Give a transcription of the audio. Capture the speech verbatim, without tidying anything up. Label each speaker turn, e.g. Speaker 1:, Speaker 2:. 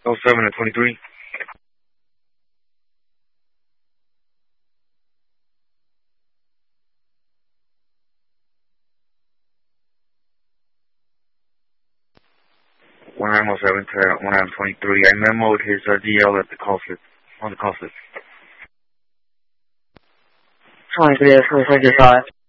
Speaker 1: oh seven and twenty-three. one nine oh seven to one nine twenty-three. I memoed his uh, D L at the call slip, on the call slip.
Speaker 2: twenty-three, that's twenty-four, just five.